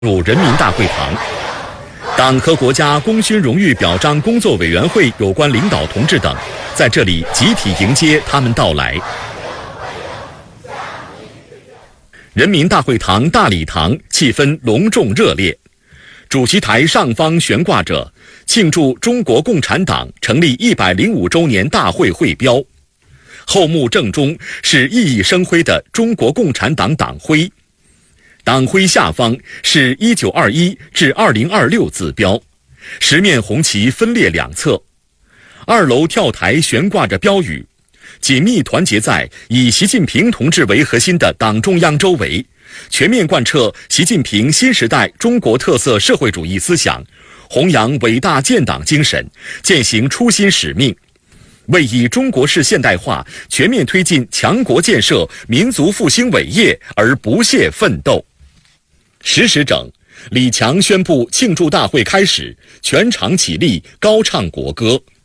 入人民大会堂，党和国家功勋荣誉表彰工作委员会有关领导同志等在这里集体迎接他们到来。人民大会堂大礼堂气氛隆重热烈，主席台上方悬挂着庆祝中国共产党成立105周年大会会标，后幕正中是熠熠生辉的中国共产党党徽，党徽下方是1921至2026字标，十面红旗分列两侧。2楼跳台悬挂着标语，紧密团结在以习近平同志为核心的党中央周围，全面贯彻习近平新时代中国特色社会主义思想，弘扬伟大建党精神，践行初心使命，为以中国式现代化全面推进强国建设、民族复兴伟业而不懈奋斗。10时整，李强宣布庆祝大会开始，全场起立，高唱国歌。